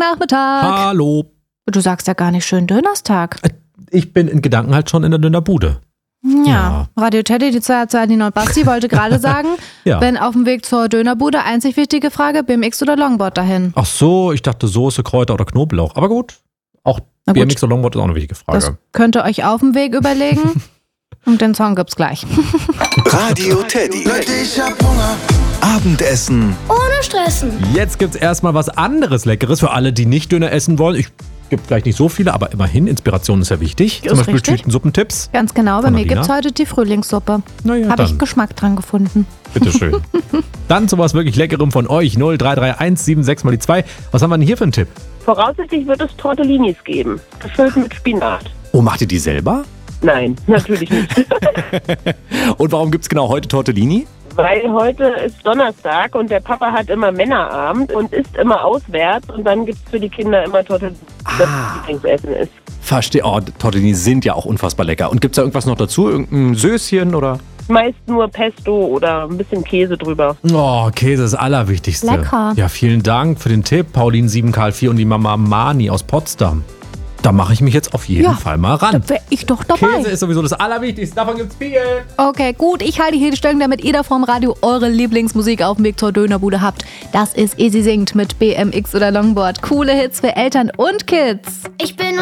Nachmittag. Hallo. Du sagst ja gar nicht schön Dönerstag. Ich bin in Gedanken halt schon in der Dönerbude. Ja, Radio Teddy, die 2 und Basti wollte gerade sagen, Ja. wenn auf dem Weg zur Dönerbude, einzig wichtige Frage, BMX oder Longboard dahin? Ach so, ich dachte Soße, Kräuter oder Knoblauch. Aber gut, auch Na gut. BMX oder Longboard ist auch eine wichtige Frage. Das könnt ihr euch auf dem Weg überlegen. Und den Song gibt's gleich. Radio Teddy. Ich hab Hunger. Abendessen. Ohne Stressen. Jetzt gibt's erstmal was anderes Leckeres für alle, die nicht Döner essen wollen. Gibt vielleicht nicht so viele, aber immerhin, Inspiration ist ja wichtig. Ist Zum Beispiel richtig. Tütensuppentipps. Ganz genau, bei Von mir Alina. gibt's heute die Frühlingssuppe. Naja, Habe ich dann. Geschmack dran gefunden. Bitteschön. Dann sowas wirklich Leckerem von euch. 0331 76 mal die 2. Was haben wir denn hier für einen Tipp? Voraussichtlich wird es Tortellinis geben, gefüllt mit Spinat. Oh, macht ihr die selber? Nein, natürlich nicht. Und warum gibt's genau heute Tortellini? Weil heute ist Donnerstag und der Papa hat immer Männerabend und isst immer auswärts und dann gibt es für die Kinder immer Tortellini, das Lieblingsessen ist. Verstehe. Oh, Tortellini sind ja auch unfassbar lecker. Und gibt's da irgendwas noch dazu? Irgendein Söschen oder? Meist nur Pesto oder ein bisschen Käse drüber. Oh, Käse ist das Allerwichtigste. Lecker. Ja, vielen Dank für den Tipp, Pauline 7Karl4 und die Mama Mani aus Potsdam. Da mache ich mich jetzt auf jeden Fall mal ran. Da wäre ich doch dabei. Käse ist sowieso das Allerwichtigste. Davon gibt's viel. Okay, gut, ich halte hier die Stellung, damit ihr da vorm Radio eure Lieblingsmusik auf dem Weg zur Dönerbude habt. Das ist Easy Singt mit BMX oder Longboard. Coole Hits für Eltern und Kids. Ich bin